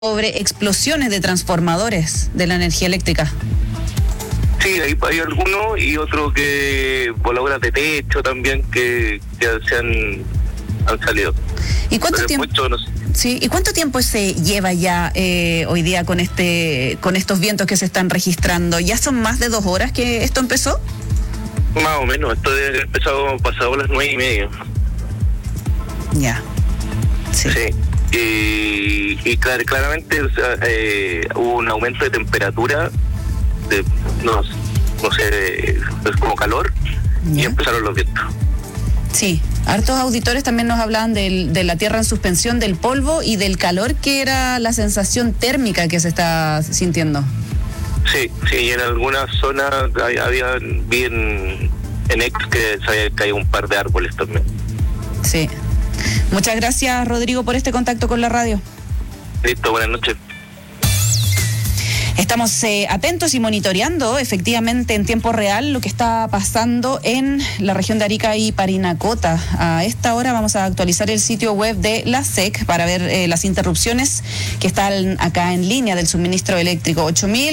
sobre explosiones de transformadores de la energía eléctrica. Sí, hay algunos y otros que voladoras de techo también que se han salido. ¿Y cuánto tiempo? No sé. Sí, ¿y cuánto tiempo se lleva ya hoy día con estos vientos que se están registrando? ¿Ya son más de 2 horas que esto empezó? Más o menos, esto debe haber empezado pasado las 9:30. Ya. Sí. Y claramente hubo un aumento de temperatura, no sé, es como calor, ¿Ya? Y empezaron los vientos. Sí, hartos auditores también nos hablaban de la tierra en suspensión, del polvo y del calor, que era la sensación térmica que se está sintiendo. Sí, y en algunas zonas vi en Ex que se había caído un par de árboles también. Sí. Muchas gracias, Rodrigo, por este contacto con la radio. Listo, buenas noches. Estamos atentos y monitoreando efectivamente en tiempo real lo que está pasando en la región de Arica y Parinacota. A esta hora vamos a actualizar el sitio web de la SEC para ver las interrupciones que están acá en línea del suministro eléctrico.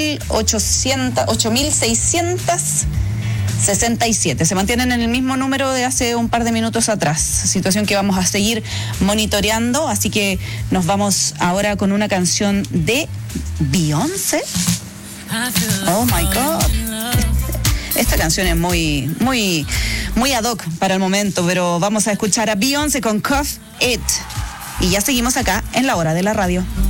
8.667. Se mantienen en el mismo número de hace un par de minutos atrás. Situación que vamos a seguir monitoreando, así que nos vamos ahora con una canción de Beyoncé. Oh my God. Esta canción es muy ad hoc para el momento, pero vamos a escuchar a Beyoncé con Cuff It. Y ya seguimos acá en La Hora de la Radio.